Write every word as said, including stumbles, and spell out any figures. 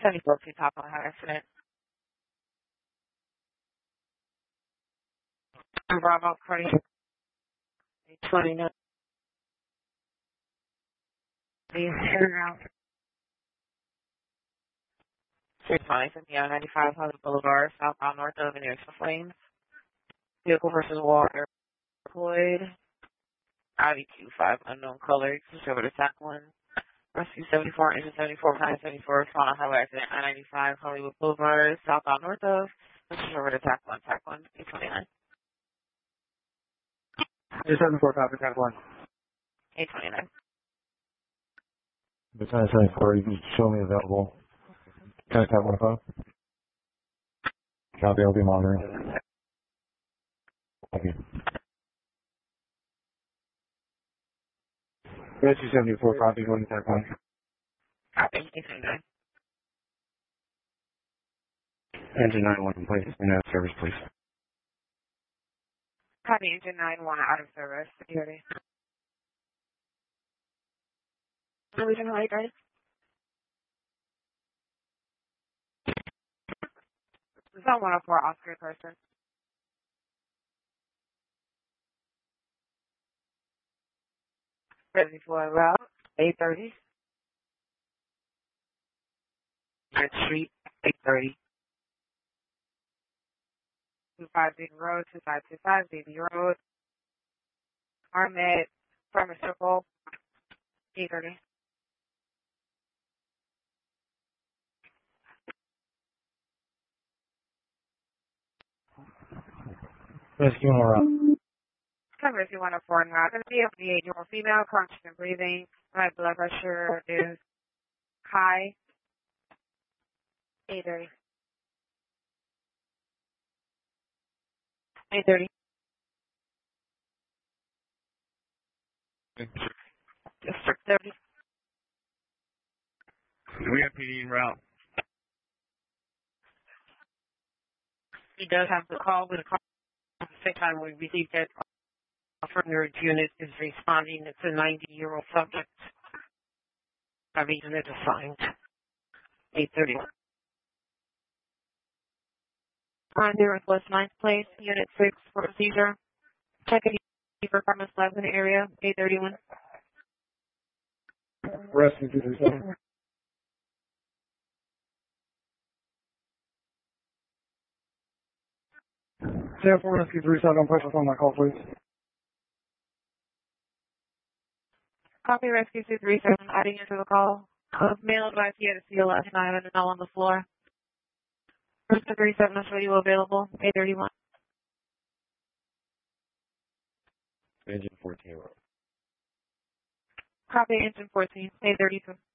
seventy-four feet top on high accident. Bravo, Cardi. twenty-nine. Turn around. six twenty from the I ninety-five Hollywood Boulevard, southbound north of near Flames. Vehicle versus wall deployed. Audi Q five unknown color. Switch over to T A C one. Rescue seventy-four, engine seventy-four, nine seventy-four, spawn on highway accident I ninety-five Hollywood Boulevard, southbound north of. Switch over to T A C one, T A C one, eight twenty-nine. eight seventy-four, copy, T A C one. eight twenty-nine. The nine seventy-four, you can show me available. Can I tap one five? Copy, I'll be monitoring. Thank you. Rescue seventy-four, copy, going to tap one. Copy, eight twenty-nine. Engine nine one, please. And out of service, please. Copy, engine nine one out of service. Security. Norwegian Highway guys. This is on one oh four Oscar person. Ready for route, eight thirty. Red Street, eight thirty. two five zero Road, two five two five, Baby Road. Armet, Farmer Circle, eight thirty. Rescue one route. Cover if you want a foreign route. Going to be a forty-eight-year-old female, constant breathing. My blood pressure is high. eight thirty. eight thirty. District thirty. We have P D en route. He does have the call with a call. At the same time we received it. From your unit is responding. It's a ninety-year-old subject. Our unit assigned. eight thirty. On Northwest ninth Place, Unit six for procedure. Check if for apartments left in the area. eight thirty-one. Rescue two three seven. C F four Rescue three seven, push us on that call, please. Copy Rescue two three seven, adding into the call. Uh, male advice he had a seal last night and fell on the floor. Rescue three seven is radio available. eight thirty-one. Engine fourteen. Copy engine fourteen. eight thirty-two.